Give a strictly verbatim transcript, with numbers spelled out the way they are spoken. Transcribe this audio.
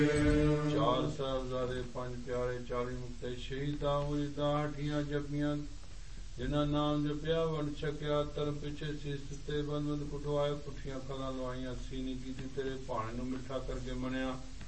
ਚਾਰ ਸਾਹਿਬਜ਼ਾਦੇ, ਪੰਜ ਪਿਆਰੇ, ਚਾਲੀ ਮੁਕਤੇ, ਸ਼ਹੀਦਾਂ ਮੁਰੀਦਾਂ, ਹੱਠੀਆਂ ਜੱਪੀਆਂ, ਜਿਨ੍ਹਾਂ ਨਾਮ ਜਪਿਆ ਵੰਡ ਛਕਿਆ, ਧਰਮ ਪਿੱਛੇ ਸੀਸ ਦਿੱਤੇ, ਬੰਦ ਬੰਦ ਕੁਟਵਾਏ, ਪੁੱਠੀਆਂ ਖਲਾਂ ਲਵਾਈਆਂ, ਸੀਨੀ ਕੀਤੀ ਤੇਰੇ ਭਾਣੇ ਨੂੰ ਮਿੱਠਾ ਕਰਕੇ ਮੰਨਿਆ।